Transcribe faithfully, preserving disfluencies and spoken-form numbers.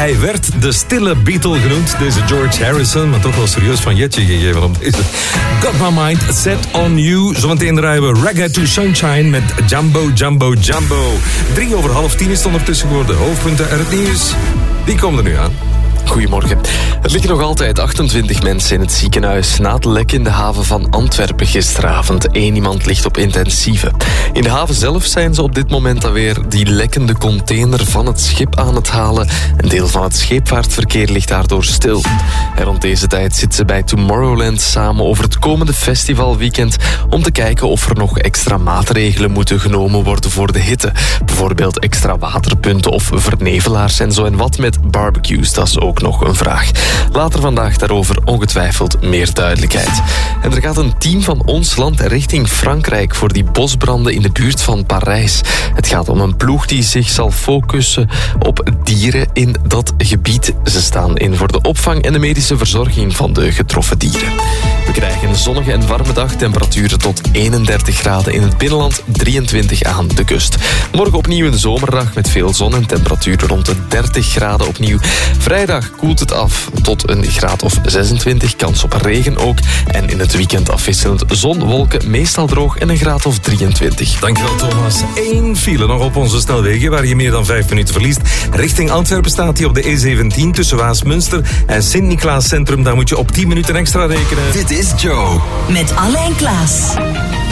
Hij werd de stille Beatle genoemd, deze George Harrison, maar toch wel serieus van Jetje gegeven op deze. Got My Mind Set On You. Zometeen draaien we Reggae to Sunshine met Jumbo, Jumbo, Jumbo. Drie over half tien is het ondertussen geworden. Hoofdpunten uit het nieuws. Die komen er nu aan. Goedemorgen. Er liggen nog altijd achtentwintig mensen in het ziekenhuis na het lek in de haven van Antwerpen gisteravond. Eén iemand ligt op intensieve. In de haven zelf zijn ze op dit moment alweer die lekkende container van het schip aan het halen. Een deel van het scheepvaartverkeer ligt daardoor stil. En rond deze tijd zitten ze bij Tomorrowland samen over het komende festivalweekend om te kijken of er nog extra maatregelen moeten genomen worden voor de hitte. Bijvoorbeeld extra waterpunten of vernevelaars en zo en wat met barbecues. Dat is ook nog een vraag. Later vandaag daarover ongetwijfeld meer duidelijkheid. En er gaat een team van ons land richting Frankrijk voor die bosbranden in de buurt van Parijs. Het gaat om een ploeg die zich zal focussen op dieren in dat gebied. Ze staan in voor de opvang en de medische verzorging van de getroffen dieren. We krijgen een zonnige en warme dag. Temperaturen tot eenendertig graden in het binnenland, drieëntwintig aan de kust. Morgen opnieuw een zomerdag met veel zon en temperaturen rond de dertig graden opnieuw. Vrijdag koelt het af tot een graad of zesentwintig, kans op regen ook. En in het weekend afwisselend zon, wolken, meestal droog en een graad of drieëntwintig. Dankjewel Thomas. Eén file nog op onze snelwegen waar je meer dan vijf minuten verliest. Richting Antwerpen staat hij op de E zeventien tussen Waasmunster en Sint-Niklaas Centrum. Daar moet je op tien minuten extra rekenen. Dit is Joe. Met Alain Klaas.